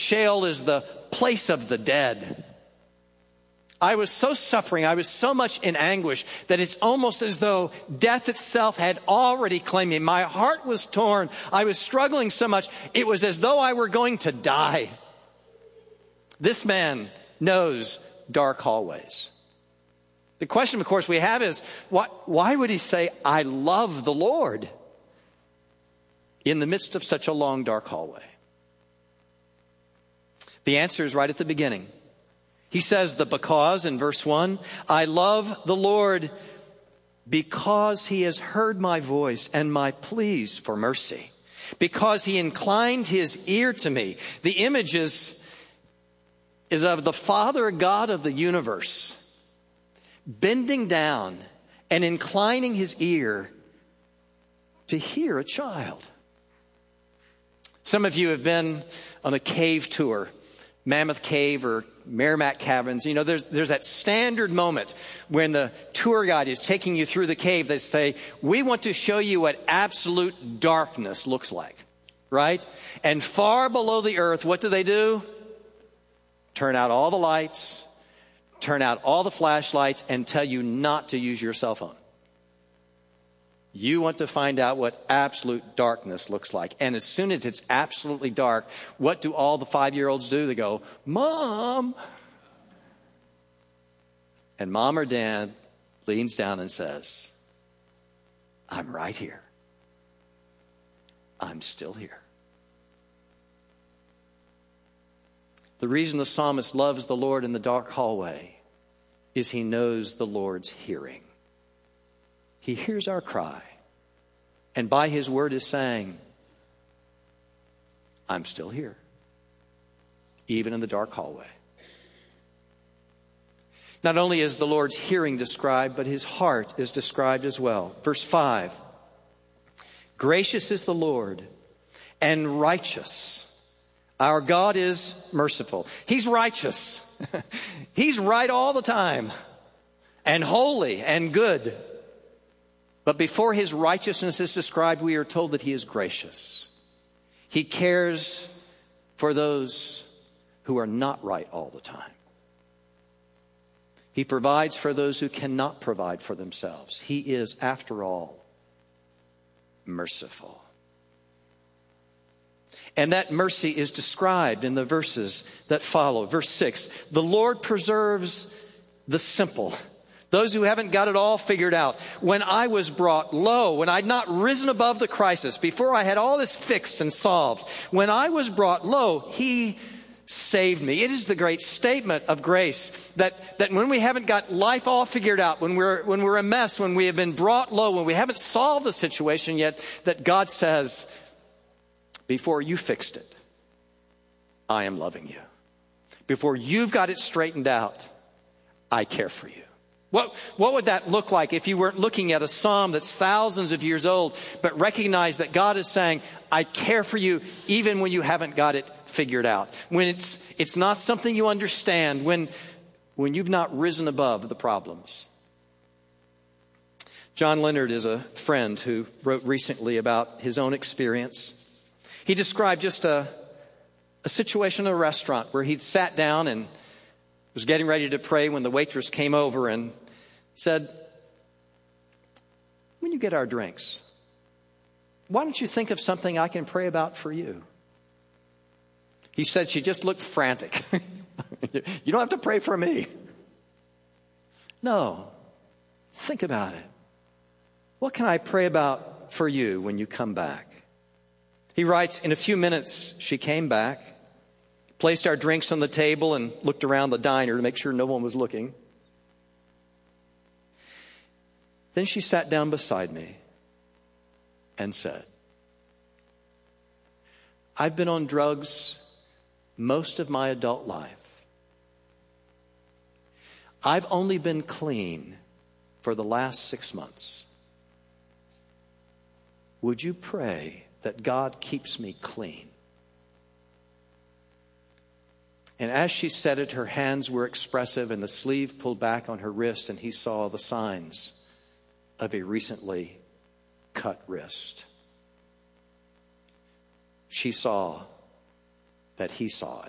Sheol is the place of the dead. I was so suffering, I was so much in anguish that it's almost as though death itself had already claimed me. My heart was torn. I was struggling so much. It was as though I were going to die. This man knows dark hallways. The question, of course, we have is, why would he say, I love the Lord in the midst of such a long, dark hallway? The answer is right at the beginning. He says the because in verse 1, I love the Lord because he has heard my voice and my pleas for mercy, because he inclined his ear to me. The image is of the Father God of the universe bending down and inclining his ear to hear a child. Some of you have been on a cave tour, Mammoth Cave or Merrimack Caverns. You know, there's that standard moment when the tour guide is taking you through the cave. They say, we want to show you what absolute darkness looks like, right? And far below the earth, what do? Turn out all the lights, turn out all the flashlights, and tell you not to use your cell phone. You want to find out what absolute darkness looks like. And as soon as it's absolutely dark, what do all the 5-year-olds do? They go, Mom. And mom or dad leans down and says, I'm right here. I'm still here. The reason the psalmist loves the Lord in the dark hallway is he knows the Lord's hearing. He hears our cry, and by his word is saying, I'm still here, even in the dark hallway. Not only is the Lord's hearing described, but his heart is described as well. Verse 5, gracious is the Lord and righteous. Our God is merciful. He's righteous. He's right all the time, and holy and good. But before his righteousness is described, we are told that he is gracious. He cares for those who are not right all the time. He provides for those who cannot provide for themselves. He is, after all, merciful. And that mercy is described in the verses that follow. Verse 6, the Lord preserves the simple, those who haven't got it all figured out. When I was brought low, when I'd not risen above the crisis, before I had all this fixed and solved, when I was brought low, he saved me. It is the great statement of grace that when we haven't got life all figured out, when we're a mess, when we have been brought low, when we haven't solved the situation yet, that God says, before you fixed it, I am loving you. Before you've got it straightened out, I care for you. What would that look like if you weren't looking at a psalm that's thousands of years old, but recognize that God is saying, I care for you even when you haven't got it figured out. When it's not something you understand, when you've not risen above the problems. John Leonard is a friend who wrote recently about his own experience. He described just a situation in a restaurant where he'd sat down and was getting ready to pray when the waitress came over and said, when you get our drinks, why don't you think of something I can pray about for you? He said she just looked frantic. You don't have to pray for me. No, think about it. What can I pray about for you when you come back? He writes, in a few minutes, she came back, placed our drinks on the table and looked around the diner to make sure no one was looking. Then she sat down beside me and said, I've been on drugs most of my adult life. I've only been clean for the last 6 months. Would you pray that God keeps me clean? And as she said it, her hands were expressive and the sleeve pulled back on her wrist, and he saw the signs of a recently cut wrist. She saw that he saw it.